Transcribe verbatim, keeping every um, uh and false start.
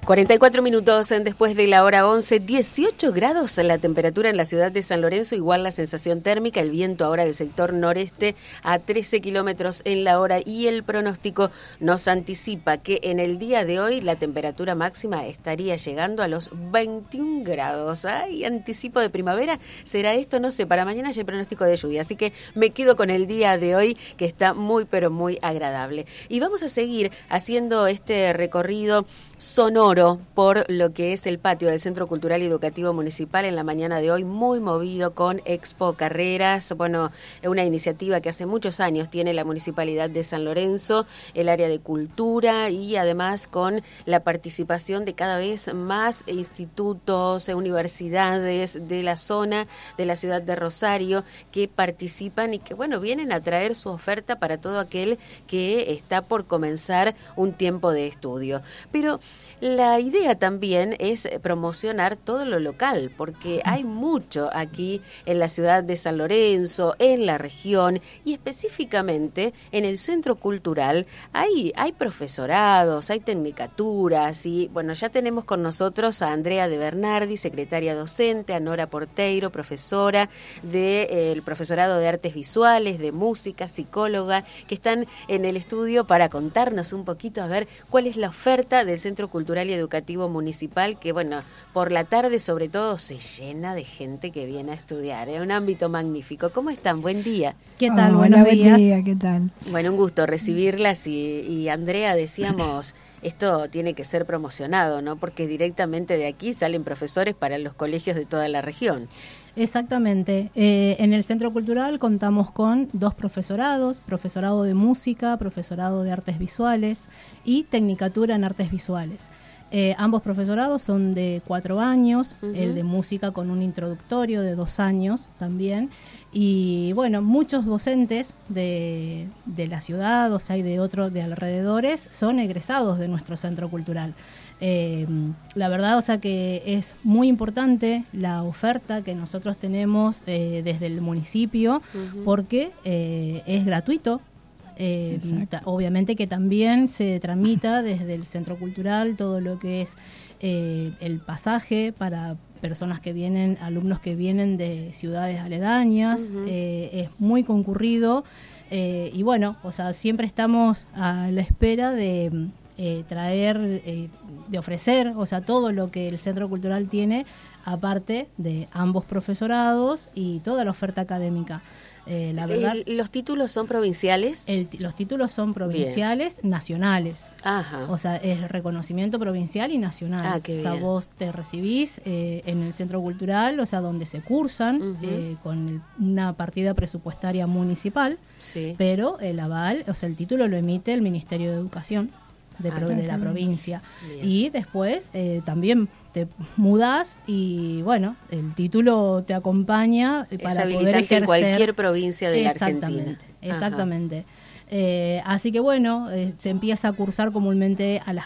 cuarenta y cuatro minutos después de la hora once, dieciocho grados la temperatura en la ciudad de San Lorenzo, igual la sensación térmica, el viento ahora del sector noreste a trece kilómetros en la hora y el pronóstico nos anticipa que en el día de hoy la temperatura máxima estaría llegando a los veintiún grados. Ay, anticipo de primavera, ¿será esto? No sé, para mañana hay el pronóstico de lluvia, así que me quedo con el día de hoy que está muy pero muy agradable. Y vamos a seguir haciendo este recorrido sonoro por lo que es el patio del Centro Cultural y Educativo Municipal en la mañana de hoy, muy movido con Expo Carreras, bueno, una iniciativa que hace muchos años tiene la Municipalidad de San Lorenzo, el área de cultura y además con la participación de cada vez más institutos, universidades de la zona de la ciudad de Rosario que participan y que, bueno, vienen a traer su oferta para todo aquel que está por comenzar un tiempo de estudio. Pero la idea también es promocionar todo lo local, porque hay mucho aquí en la ciudad de San Lorenzo, en la región y específicamente en el Centro Cultural. Hay, hay profesorados, hay tecnicaturas y bueno, ya tenemos con nosotros a Andrea de Bernardi, secretaria docente, a Nora Porteiro, profesora del de, eh, profesorado de artes visuales, de música, psicóloga, que están en el estudio para contarnos un poquito a ver cuál es la oferta del Centro Cultural y Educativo Municipal, que bueno, por la tarde sobre todo se llena de gente que viene a estudiar, es un ámbito magnífico. ¿Cómo están? Buen día. ¿Qué tal? Oh, Buenos buen días. día, ¿qué tal? Bueno, un gusto recibirlas y, y Andrea, decíamos, esto tiene que ser promocionado, ¿no? Porque directamente de aquí salen profesores para los colegios de toda la región. Exactamente. Eh, en el Centro Cultural contamos con dos profesorados, profesorado de música, profesorado de artes visuales y tecnicatura en artes visuales. Eh, ambos profesorados son de cuatro años, uh-huh. El de música con un introductorio de dos años también. Y bueno, muchos docentes de, de la ciudad, o sea, y de otros de alrededores, son egresados de nuestro Centro Cultural. Eh, la verdad, o sea, que es muy importante la oferta que nosotros tenemos eh, desde el municipio, uh-huh. porque eh, es gratuito. Eh, ta, obviamente que también se tramita desde el Centro Cultural todo lo que es eh, el pasaje para personas que vienen, alumnos que vienen de ciudades aledañas, uh-huh. eh, es muy concurrido eh, y bueno, o sea, siempre estamos a la espera de eh, traer, eh, de ofrecer, o sea, todo lo que el Centro Cultural tiene, aparte de ambos profesorados y toda la oferta académica. Eh, la verdad, el, ¿Los títulos son provinciales? El, los títulos son provinciales, bien. Nacionales. Ajá. O sea, es reconocimiento provincial y nacional. Ah, qué o sea, bien. Vos te recibís eh, en el Centro Cultural, o sea, donde se cursan uh-huh. eh, con el, una partida presupuestaria municipal, sí. Pero el aval, o sea, el título lo emite el Ministerio de Educación de, ah, pro, de la provincia. Bien. Y después eh, también te mudás y bueno, el título te acompaña para es poder ejercer en cualquier provincia de la Argentina. Exactamente. Eh, así que bueno, eh, se empieza a cursar comúnmente a las